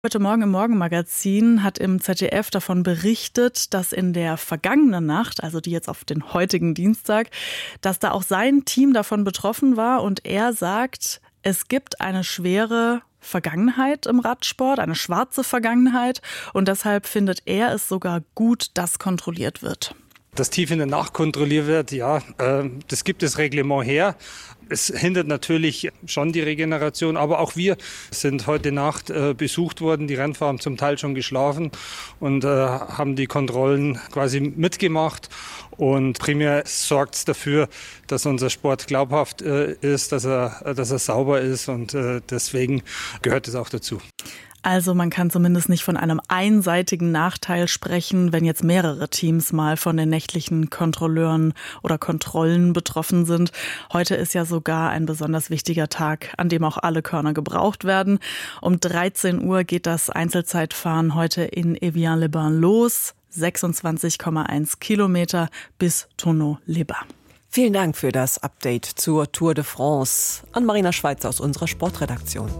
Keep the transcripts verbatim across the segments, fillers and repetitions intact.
Heute Morgen im Morgenmagazin hat im Z D F davon berichtet, dass in der vergangenen Nacht, also die jetzt auf den heutigen Dienstag, dass da auch sein Team davon betroffen war. Und er sagt, es gibt eine schwere Vergangenheit im Radsport, eine schwarze Vergangenheit. Und deshalb findet er es sogar gut, dass kontrolliert wird. Dass tief in der Nacht kontrolliert wird, ja, äh, das gibt das Reglement her. Es hindert natürlich schon die Regeneration, aber auch wir sind heute Nacht äh, besucht worden. Die Rennfahrer haben zum Teil schon geschlafen und äh, haben die Kontrollen quasi mitgemacht. Und primär sorgt es dafür, dass unser Sport glaubhaft äh, ist, dass er, dass er sauber ist und äh, deswegen gehört es auch dazu. Also man kann zumindest nicht von einem einseitigen Nachteil sprechen, wenn jetzt mehrere Teams mal von den nächtlichen Kontrolleuren oder Kontrollen betroffen sind. Heute ist ja sogar ein besonders wichtiger Tag, an dem auch alle Körner gebraucht werden. Um dreizehn Uhr geht das Einzelzeitfahren heute in Evian-les-Bains los. sechsundzwanzig Komma eins Kilometer bis Tonneau-les-Bains. Vielen Dank für das Update zur Tour de France an Marina Schweizer aus unserer Sportredaktion.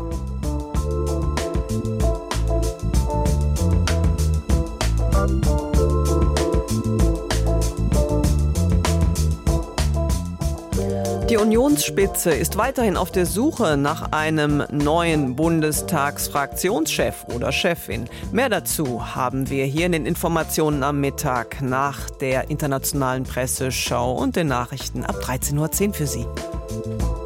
Die Unionsspitze ist weiterhin auf der Suche nach einem neuen Bundestagsfraktionschef oder Chefin. Mehr dazu haben wir hier in den Informationen am Mittag nach der internationalen Presseschau und den Nachrichten ab dreizehn Uhr zehn für Sie.